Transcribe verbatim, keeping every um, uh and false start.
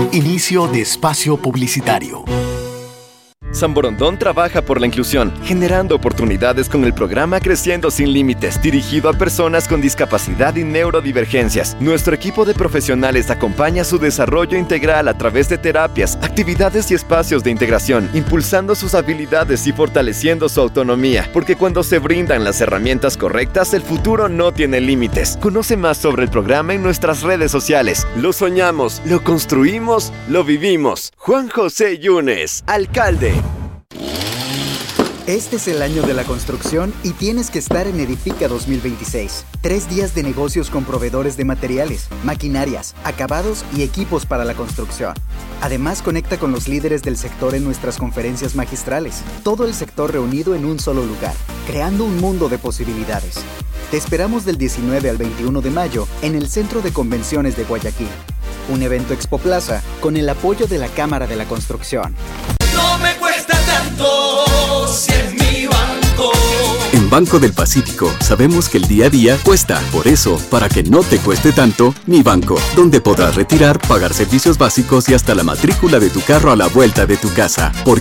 Inicio de espacio publicitario. San Borondón trabaja por la inclusión, generando oportunidades con el programa Creciendo Sin Límites, dirigido a personas con discapacidad y neurodivergencias. Nuestro equipo de profesionales acompaña su desarrollo integral a través de terapias, actividades y espacios de integración, impulsando sus habilidades y fortaleciendo su autonomía, porque cuando se brindan las herramientas correctas, el futuro no tiene límites. Conoce más sobre el programa en nuestras redes sociales. Lo soñamos, lo construimos, lo vivimos. Juan José Yunes, alcalde. Este es el año de la construcción y tienes que estar en Edifica dos mil veintiséis. Tres días de negocios con proveedores de materiales, maquinarias, acabados y equipos para la construcción. Además, conecta con los líderes del sector en nuestras conferencias magistrales. Todo el sector reunido en un solo lugar, creando un mundo de posibilidades. Te esperamos del diecinueve al veintiuno de mayo en el Centro de Convenciones de Guayaquil. Un evento Expo Plaza con el apoyo de la Cámara de la Construcción. No me cuesta tanto si es mi banco. En Banco del Pacífico sabemos que el día a día cuesta. Por eso, para que no te cueste tanto, Mi Banco, donde podrás retirar, pagar servicios básicos y hasta la matrícula de tu carro a la vuelta de tu casa. Porque